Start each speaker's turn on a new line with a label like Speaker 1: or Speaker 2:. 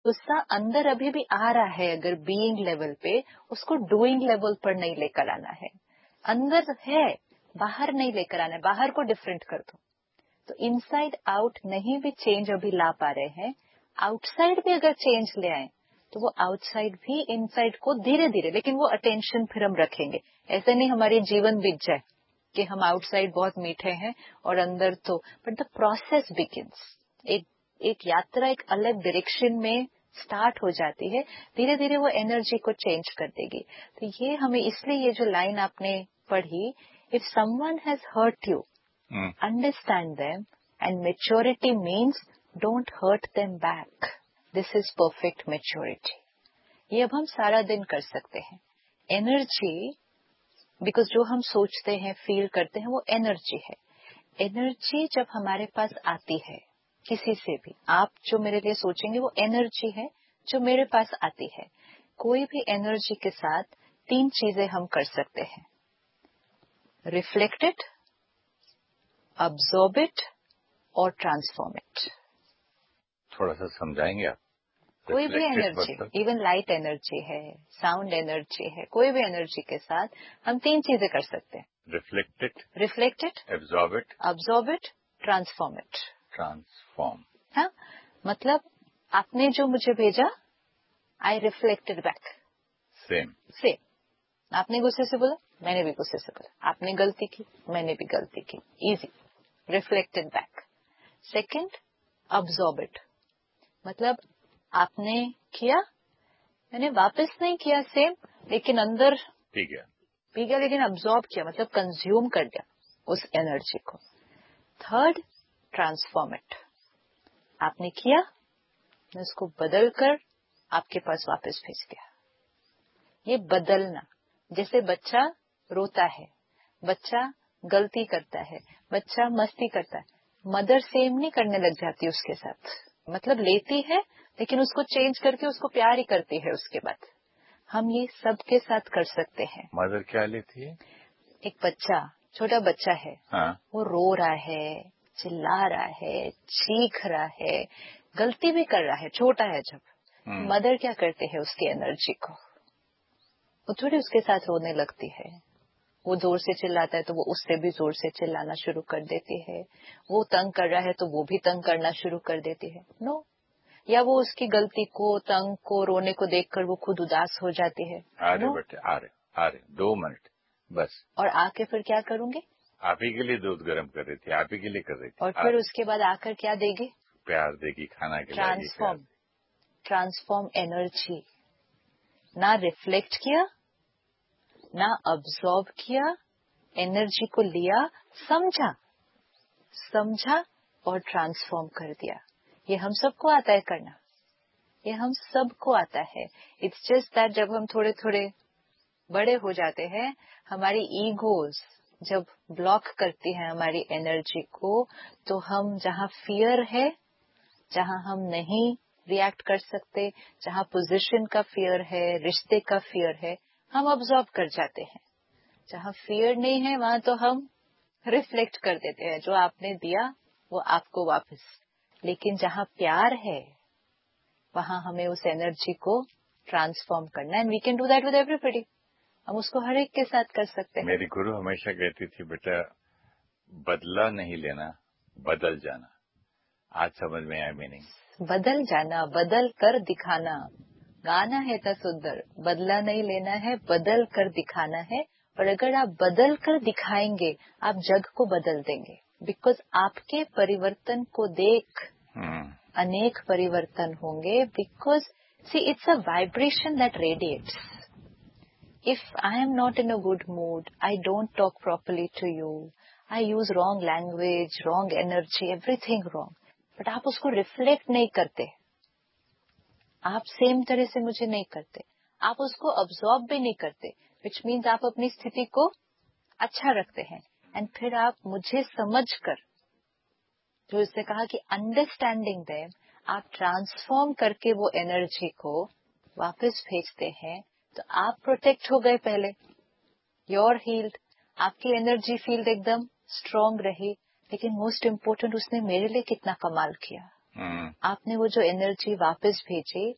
Speaker 1: गुस्सा अंदर अभी भी आ रहा है, अगर बीइंग लेवल पे, उसको डूइंग लेवल पर नहीं लेकर आना है। अंदर है, बाहर नहीं लेकर आना है, बाहर को डिफरेंट कर दो। तो इनसाइड आउट नहीं भी चेंज अभी ला पा रहे हैं, आउटसाइड भी अगर चेंज ले आए तो वो आउटसाइड भी इनसाइड को धीरे धीरे, लेकिन वो अटेंशन फिर हम रखेंगे। ऐसे नहीं हमारे जीवन बीत जाए कि हम आउटसाइड बहुत मीठे हैं और अंदर तो, बट द प्रोसेस बिगिंस। एक यात्रा एक अलग डायरेक्शन में स्टार्ट हो जाती है, धीरे धीरे वो एनर्जी को चेंज कर देगी। तो ये हमें, इसलिए ये जो लाइन आपने पढ़ी, if someone has hurt you, understand them, and maturity means don't hurt them back. This is perfect maturity. ये अब हम सारा दिन कर सकते हैं। एनर्जी, बिकॉज जो हम सोचते हैं, फील करते हैं, वो एनर्जी है। एनर्जी जब हमारे पास आती है किसी से भी, आप जो मेरे लिए सोचेंगे वो एनर्जी है जो मेरे पास आती है। कोई भी एनर्जी के साथ 3 चीजें हम कर सकते हैं: रिफ्लेक्ट इट, absorb it और transform it।
Speaker 2: थोड़ा सा समझाएंगे आप?
Speaker 1: कोई भी एनर्जी, इवन लाइट एनर्जी है, साउंड एनर्जी है, कोई भी एनर्जी के साथ हम 3 चीजें कर सकते हैं: reflect it, absorb it, transform it। हाँ, मतलब आपने जो मुझे भेजा, आई रिफ्लेक्टेड बैक।
Speaker 2: सेम।
Speaker 1: आपने गुस्से से बोला, मैंने भी गुस्से से बोला। आपने गलती की, मैंने भी गलती की। Easy, reflected back. Second, absorb it, मतलब आपने किया, मैंने वापस नहीं किया सेम, लेकिन अंदर पी गया, लेकिन अब्सॉर्ब किया, मतलब कंज्यूम कर दिया उस एनर्जी को। थर्ड, ट्रांसफॉर्म इट, आपने किया, मैं उसको बदल कर आपके पास वापस भेज दिया। ये बदलना, जैसे बच्चा रोता है, बच्चा गलती करता है, बच्चा मस्ती करता है, मदर सेम नहीं करने लग जाती उसके साथ, मतलब लेती है लेकिन उसको चेंज करके उसको प्यार ही करती है उसके बाद। हम ये सबके साथ कर सकते हैं।
Speaker 2: मदर क्या लेती है?
Speaker 1: एक बच्चा, छोटा बच्चा है,
Speaker 2: हाँ। वो
Speaker 1: रो रहा है, चिल्ला रहा है, चीख रहा है, गलती भी कर रहा है, छोटा है जब, मदर क्या करते हैं उसकी एनर्जी को, वो थोड़ी उसके साथ रोने लगती है। वो जोर से चिल्लाता है तो वो उससे भी जोर से चिल्लाना शुरू कर देती है। वो तंग कर रहा है तो वो भी तंग करना शुरू कर देती है। नो, या वो उसकी गलती को, तंग को, रोने को देखकर वो खुद उदास हो जाती है।
Speaker 2: आ रहे 2 मिनट बस।
Speaker 1: और आके फिर क्या करूंगी?
Speaker 2: आप ही के लिए दूध गर्म कर रही थी, आप ही के लिए कर रही थी।
Speaker 1: और फिर उसके बाद आकर क्या देगी?
Speaker 2: प्यार देगी, खाना खिलाएगी।
Speaker 1: Transform energy. ना रिफ्लेक्ट किया, ना अब्सॉर्ब किया, एनर्जी को लिया, समझा और ट्रांसफॉर्म कर दिया। ये हम सबको आता है करना, ये हम सबको आता है। इट्स जस्ट दैट जब हम थोड़े थोड़े बड़े हो जाते हैं, हमारी ईगोज जब ब्लॉक करती है हमारी एनर्जी को, तो हम जहाँ फियर है, जहाँ हम नहीं रिएक्ट कर सकते, जहाँ पोजीशन का फियर है, रिश्ते का फियर है, हम अब्सॉर्ब कर जाते हैं। जहाँ फियर नहीं है वहां तो हम रिफ्लेक्ट कर देते हैं, जो आपने दिया वो आपको वापस। लेकिन जहाँ प्यार है वहां हमें उस एनर्जी को ट्रांसफॉर्म करना है, and we can do that with everybody. हम उसको हर एक के साथ कर सकते हैं।
Speaker 2: मेरी गुरु हमेशा कहती थी, बेटा बदला नहीं लेना, बदल जाना। आज समझ में आया मीनिंग।
Speaker 1: बदल जाना, बदल कर दिखाना। गाना है तो सुंदर, बदला नहीं लेना है, बदल कर दिखाना है। और अगर आप बदल कर दिखाएंगे, आप जग को बदल देंगे। बिकॉज आपके परिवर्तन को देख अनेक परिवर्तन होंगे। Because C, it's a vibration that radiates. If I am not in a good mood, I don't talk properly to you, I use wrong language, wrong energy, everything wrong. But आप उसको reflect नहीं करते, आप same तरह से मुझे नहीं करते, आप उसको अब्सॉर्ब भी नहीं करते, विच मीन्स आप अपनी स्थिति को अच्छा रखते हैं। एंड फिर आप मुझे समझकर, जो इससे कहा कि अंडरस्टैंडिंग देम, आप ट्रांसफॉर्म करके वो एनर्जी को वापस भेजते हैं। तो आप प्रोटेक्ट हो गए पहले, योर हील्ड, आपकी एनर्जी फील्ड एकदम स्ट्रांग रही। लेकिन मोस्ट इम्पोर्टेंट, उसने मेरे लिए कितना कमाल किया। आपने वो जो एनर्जी वापस भेजी,